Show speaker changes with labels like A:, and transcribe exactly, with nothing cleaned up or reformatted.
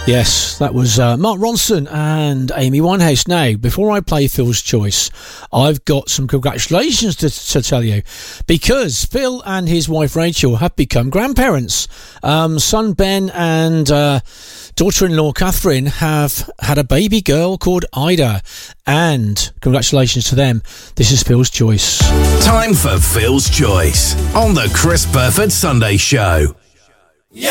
A: Yes, that was uh, Mark Ronson and Amy Winehouse. Now, before I play Phil's Choice, I've got some congratulations to, to tell you, because Phil and his wife Rachel have become grandparents. Um, son Ben and uh, daughter-in-law Catherine have had a baby girl called Ida, and congratulations to them. This is Phil's Choice.
B: Time for Phil's Choice on the Chris Burford Sunday Show.